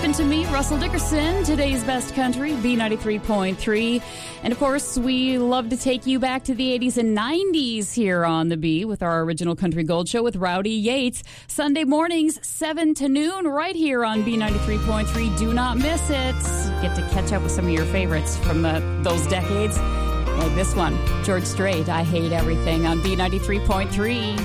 happened to me, Russell Dickerson, today's best country, B93.3. And of course, we love to take you back to the 80s and 90s here on the B with our original Country Gold Show with Rowdy Yates. Sunday mornings, 7 to noon, right here on B93.3. Do not miss it. Get to catch up with some of your favorites from those decades. Like this one, George Strait, I Hate Everything on B93.3.